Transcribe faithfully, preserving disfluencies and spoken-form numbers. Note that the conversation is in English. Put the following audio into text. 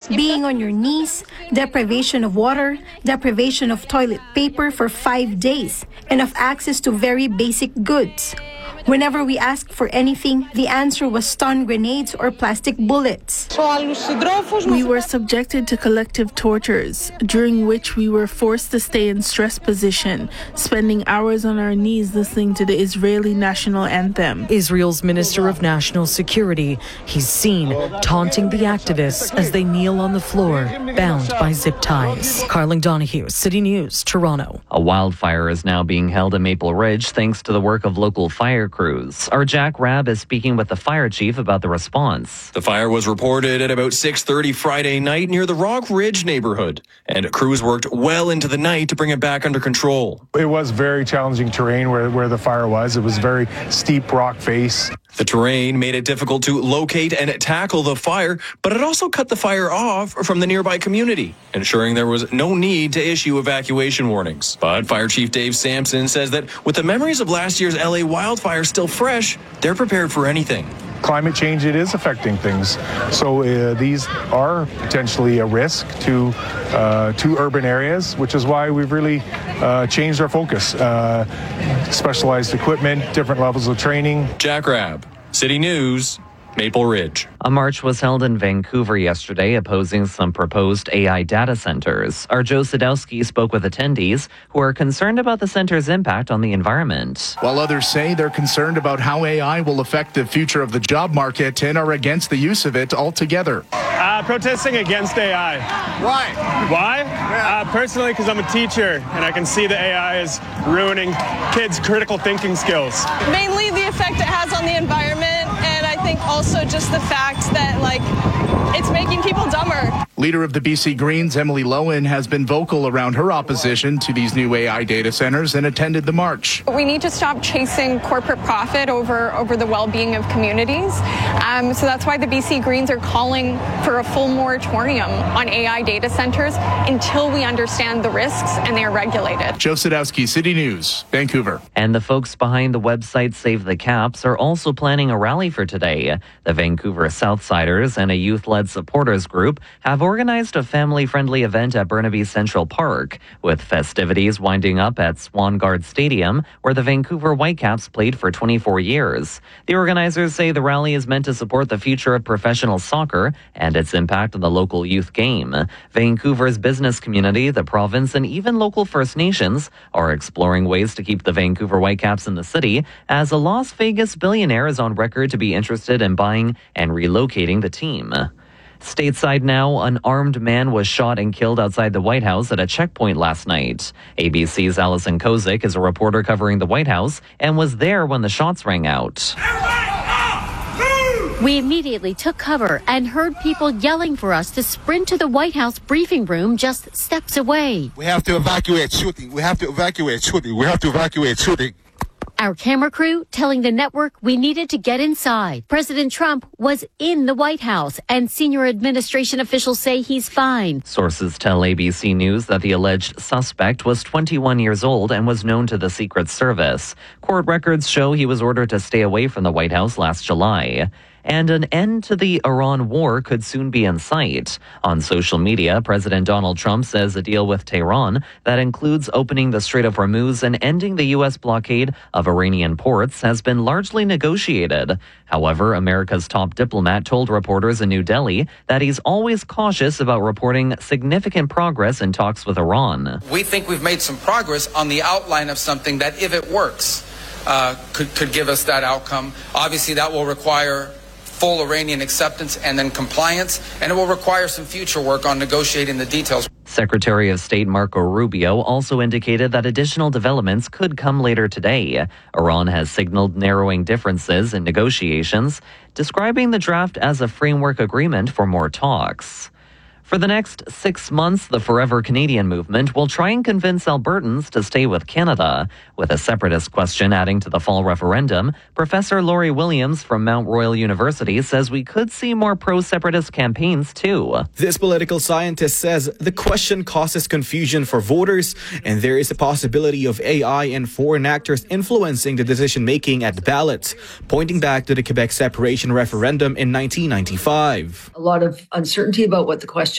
being on your knees, deprivation of water, deprivation of toilet paper for five days, and of access to very basic goods. Whenever we asked for anything, the answer was stun grenades or plastic bullets. We were subjected to collective tortures, during which we were forced to stay in stress position, spending hours on our knees listening to the Israeli national anthem. Israel's Minister of National Security, he's seen taunting the activists as they kneel on the floor, bound by zip ties. Carling Donahue, City News, Toronto. A wildfire is now being held at Maple Ridge thanks to the work of local fire crews. Our Jack Rabb is speaking with the fire chief about the response. The fire was reported at about six thirty Friday night near the Rock Ridge neighborhood, and crews worked well into the night to bring it back under control. It was very challenging terrain where, where the fire was. It was very steep rock face. The terrain made it difficult to locate and tackle the fire, but it also cut the fire off from the nearby community, ensuring there was no need to issue evacuation warnings. But Fire Chief Dave Sampson says that with the memories of last year's L A wildfire still fresh, they're prepared for anything. Climate change, it is affecting things. So uh, these are potentially a risk to uh, to urban areas, which is why we've really uh, changed our focus. Uh, specialized equipment, different levels of training. Jack Rabb, City News, Maple Ridge. A march was held in Vancouver yesterday opposing some proposed A I data centers. Our Joe Sadowski spoke with attendees who are concerned about the center's impact on the environment. While others say they're concerned about how A I will affect the future of the job market and are against the use of it altogether. Uh, protesting against A I. Why? Why? Uh, personally, because I'm a teacher and I can see that A I is ruining kids' critical thinking skills. Mainly the effect it has on the environment, and I think also just the fact that, like, it's making people dumber. Leader of the B C Greens, Emily Lowen, has been vocal around her opposition to these new A I data centers and attended the march. We need to stop chasing corporate profit over, over the well-being of communities. Um, so that's why the B C Greens are calling for a full moratorium on A I data centers until we understand the risks and they are regulated. Joe Sadowski, City News, Vancouver. And the folks behind the website Save the Caps are also planning a rally for today. The Vancouver Southsiders and a youth-led supporters group have organized a family-friendly event at Burnaby Central Park, with festivities winding up at Swangard Stadium, where the Vancouver Whitecaps played for twenty-four years. The organizers say the rally is meant to support the future of professional soccer and its impact on the local youth game. Vancouver's business community, the province, and even local First Nations are exploring ways to keep the Vancouver Whitecaps in the city, as a Las Vegas billionaire is on record to be interested in buying and relocating the team. Stateside now, an armed man was shot and killed outside the White House at a checkpoint last night. A B C's Allison Kozik is a reporter covering the White House and was there when the shots rang out. We immediately took cover and heard people yelling for us to sprint to the White House briefing room just steps away. We have to evacuate shooting. We have to evacuate shooting. We have to evacuate shooting. Our camera crew telling the network we needed to get inside. President Trump was in the White House, and senior administration officials say he's fine. Sources tell A B C News that the alleged suspect was twenty-one years old and was known to the Secret Service. Court records show he was ordered to stay away from the White House last July. And an end to the Iran war could soon be in sight. On social media, President Donald Trump says a deal with Tehran that includes opening the Strait of Hormuz and ending the U S blockade of Iranian ports has been largely negotiated. However, America's top diplomat told reporters in New Delhi that he's always cautious about reporting significant progress in talks with Iran. We think we've made some progress on the outline of something that, if it works, uh, could, could give us that outcome. Obviously, that will require full Iranian acceptance and then compliance, and it will require some future work on negotiating the details. Secretary of State Marco Rubio also indicated that additional developments could come later today. Iran has signaled narrowing differences in negotiations, describing the draft as a framework agreement for more talks. For the next six months, the Forever Canadian movement will try and convince Albertans to stay with Canada. With a separatist question adding to the fall referendum, Professor Laurie Williams from Mount Royal University says we could see more pro-separatist campaigns too. This political scientist says the question causes confusion for voters, and there is a possibility of A I and foreign actors influencing the decision-making at the ballot, pointing back to the Quebec separation referendum in nineteen ninety-five. A lot of uncertainty about what the question